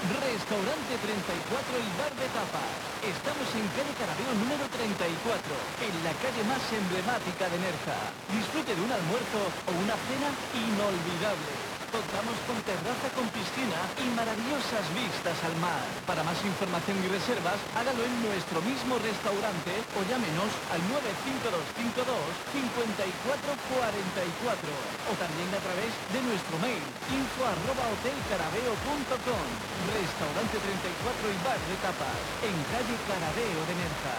Restaurante 34, el bar de tapas. Estamos en calle Carabeo número 34, en la calle más emblemática de Nerja. Disfrute de un almuerzo o una cena inolvidable. Contamos con terraza con piscina y maravillosas vistas al mar. Para más información y reservas, hágalo en nuestro mismo restaurante o llámenos al 95252 5444 o también a través de nuestro mail info@hotelcarabeo.com. Restaurante 34 y bar de tapas, en calle Carabeo de Nerja.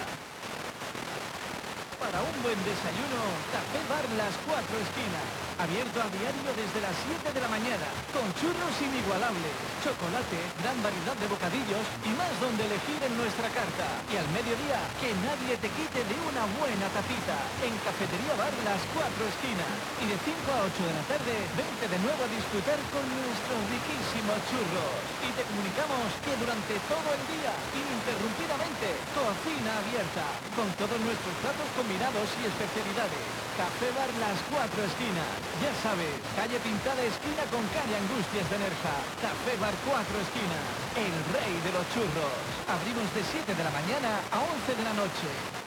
Para un buen desayuno, Café Bar Las Cuatro Esquinas. Abierto a diario desde las 7 de la mañana, con churros inigualables, chocolate, gran variedad de bocadillos y más donde elegir en nuestra carta. Y al mediodía, que nadie te quite de una buena tacita. En Cafetería Bar Las Cuatro Esquinas. Y de 5 a 8 de la tarde, vente de nuevo a disfrutar con nuestros riquísimos churros. Y te comunicamos que durante todo el día, ininterrumpidamente, cocina abierta, con todos nuestros platos combinados y especialidades. Café Bar Las Cuatro Esquinas. Ya sabes, calle Pintada esquina con calle Angustias de Nerja. Café Bar Cuatro Esquinas, el rey de los churros. Abrimos de 7 de la mañana a 11 de la noche.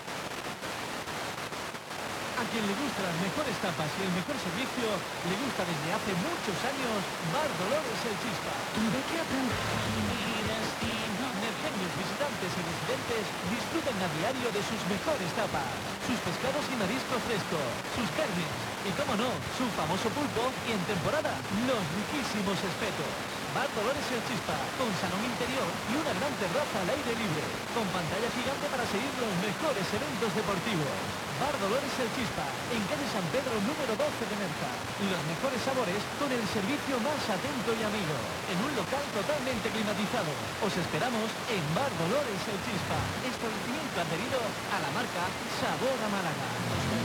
A quien le gustan las mejores tapas y el mejor servicio, le gusta desde hace muchos años Bar Dolores El Chispa. ¿De qué aprender? Nerjeños, visitantes y residentes disfruten a diario de sus mejores tapas, sus pescados y mariscos frescos, sus carnes y, como no, su famoso pulpo y, en temporada, los riquísimos espetos. Bar Dolores El Chispa, con salón interior y una gran terraza al aire libre, con pantalla gigante para seguir los mejores eventos deportivos. Bar Dolores El Chispa, en calle San Pedro número 12 de Nerja. Los mejores sabores con el servicio más atento y amigo, en un local totalmente climatizado. Os esperamos en Bar Dolores El Chispa, establecimiento adherido a la marca Sabor a Málaga.